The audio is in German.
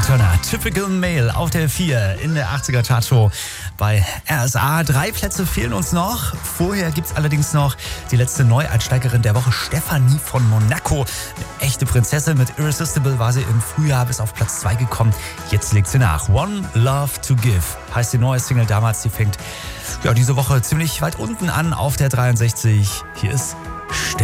Turner, Typical Male auf der 4 in der 80er Chartshow bei RSA. 3 Plätze fehlen uns noch. Vorher gibt es allerdings noch die letzte Neueinsteigerin der Woche, Stefanie von Monaco. Eine echte Prinzessin. Mit Irresistible war sie im Frühjahr bis auf Platz 2 gekommen. Jetzt legt sie nach. One Love to Give heißt die neue Single damals. Die fängt diese Woche ziemlich weit unten an auf der 63. Hier ist Stefanie.